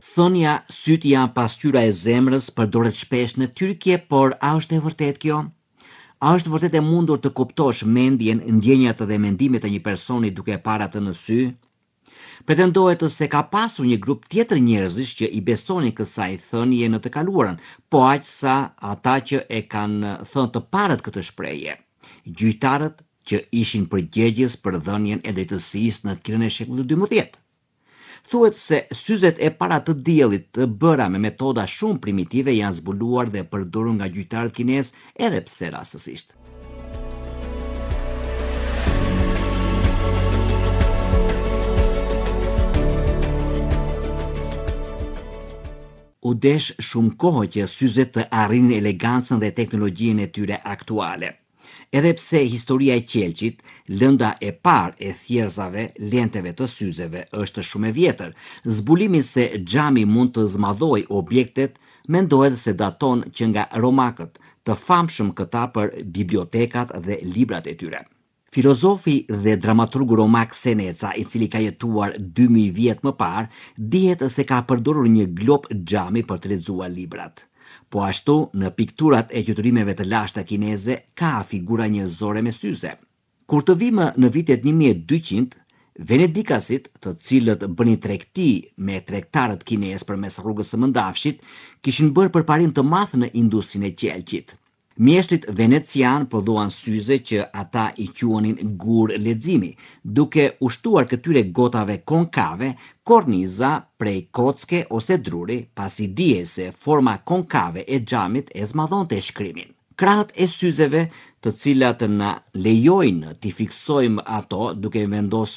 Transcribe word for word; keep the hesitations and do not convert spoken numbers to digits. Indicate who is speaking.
Speaker 1: Thënia sytë janë pasqyra e zemrës përdoret shpesh në Tyrkje, por a është e vërtet kjo? A është vërtet e mundur të kuptosh mendjen, ndjenjat dhe mendimet e një personi duke e parë atë në sy? Pretendohet se ka pasur një grup tjetër njerëzish që i besonin kësaj thënie në të kaluarën, po aq sa ata që e kanë thënë të parët këtë shprehje. Gjyqtarët që ishin përgjegjës për dhënien e drejtësisë në kirën e shekullit të dymbëdhjetë. Thuhet se syzet e para të diellit të bëra me metoda shumë primitive janë zbuluar dhe përdorur nga gjyqtarët kinesë edhe pse rastësisht. U desh shumë kohë që syzet të arrinin elegancën dhe teknologjinë e tyre aktuale. Edhe pse historia e qelqit, lënda e parë e thjerrzave, lenteve të syzeve, është shumë e vjetër, zbulimi se xhami mund të zmadhoj objektet mendohet se daton që nga romakët, të famshëm këta për bibliotekat dhe librat e tyre. Filozofi dhe dramaturgu romak Seneca, i cili ka jetuar dy mijë vjet më parë, dihet se ka përdorur një glop xhami për të lexuar librat. Po ashtu, në pikturat e qytetërimeve të lashta kineze, ka figura njerëzore me syze. Kur të vimë në vitet një mijë e dyqind, venedikasit, të cilët bënin tregti me tregtarët kinesë përmes rrugës së Mëndafshit, kishin bërë përparim të madh në industrinë e qelqit. Mjeshtrit venecian prodhuan syze që ata i quanin gur leximi, duke ushtuar këtyre gotave konkave korniza prej kocke ose druri, pasi dije se forma konkave e xhamit e zmadhonte shkrimin. Krahët e syzeve, të cilat na lejojnë t'i fiksojmë ato duke vendosur